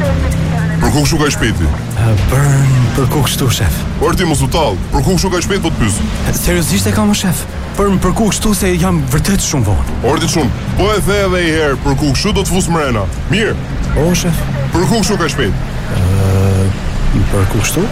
Për ku kështu ka shpejti? Për ku kështu, shef? Por ti mos u tall, për ku kështu ka shpejt po të pyes? Seriozisht e kam, shef? Për ku kështu se jam vërtet shumë vonë. Ordi shumë, po e the edhe një herë, për ku kështu do të fus mrena. Mirë. O, shef? Për ku kështu ka shpejt? Për ku kështu?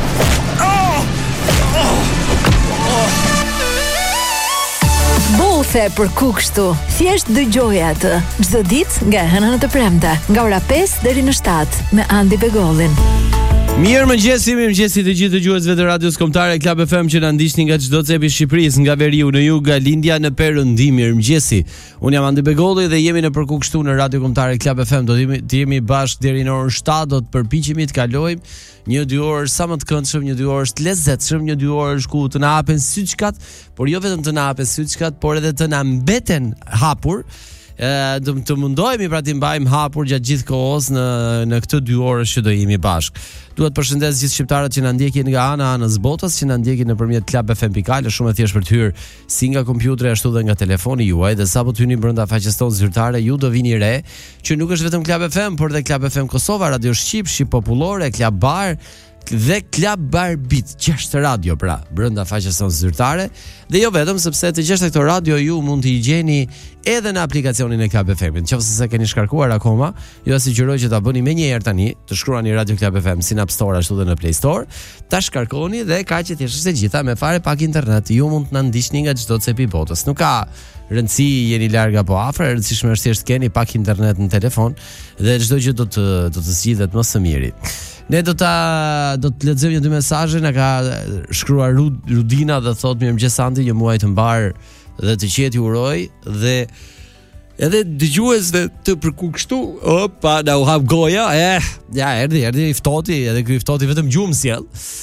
Bothe për ku kështu. Thjesht dëgjoje atë çdo ditë nga hëna në të premte, nga ora 5 deri në 7 me Andi Begollin. Mirëmëngjesi të gjithë dëgjuesve të radios kombëtare Club FM që na ndiqni nga çdo cep i Shqipërisë, nga veriu në jug, nga lindja në perëndim. Mirëmëngjesi. Un jam Andi Begolli dhe jemi në Përku kështu në radio kombëtare Club FM. Do të jemi bashkë deri në orën 7, do të përpiqemi të kalojmë një 2 orë sa më të këndshëm, një 2 orë të lezetshëm, një 2 orë ku të na hapen syçkat, por jo vetëm të na hapen syçkat, por edhe të na mbeten hapur. Të mundohemi pra të mbajmë hapur gjatë gjithë kohës në këtë 2 orë që do jemi bashkë. Duhet përshëndes gjithë shqiptarët që na ndjekin nga anës botës, që na ndjekin nëpërmjet Club FM.al, shumë e thjeshtë për të hyrë si nga kompjuteri ashtu dhe nga telefoni juaj, dhe sapo të hyni brenda faqes tonë zyrtare, ju do vini re që nuk është vetëm Club FM, por dhe Club FM Kosova, Radio Shqip, Shqip Popullore, Club Bar dhe Club Bar Beat, 6 radio pra, brenda faqes tonë zyrtare, dhe jo vetëm sepse të 6 këto radio ju mund t'i gjeni edhe në aplikacionin e Club FM-it. Nëse se keni shkarkuar akoma, ju sugjeroj që ta bëni menjëherë tani, të shkruani Radio Club FM si në App Store ashtu dhe në Play Store, ta shkarkoni dhe kaq që thjesht e gjitha me fare pak internet, ju mund të na ndiqni nga çdo cep i botës. Nuk ka rëndësi jeni larg apo afër, e rëndësishme është thjesht keni pak internet në telefon dhe çdo gjë do të zgjidhet më së miri. Ne do të lexojmë 2 mesazhe. Na ka shkruar Rudina dhe thotë mirëmëngjes Andi, një muaj të mbar dhe të qetë ju uroj, dhe edhe dëgjuesve të përku kështu. Opa, na u hap goja. Ja, erdhi i ftohti, edhe ky i ftohti vetëm gjumë sjell.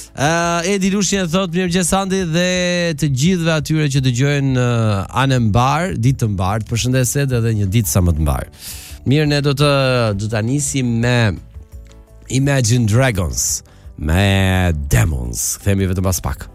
Edi Lushnjë thotë mirëmëngjes Andi dhe të gjithëve atyre që dëgjojnë anë mbar, ditë të mbar. Përshëndetje edhe një ditë sa më të mbar. Mirë, ne do ta nisim me Imagine Dragons, me Demons. Kthehemi vetëm pas pak.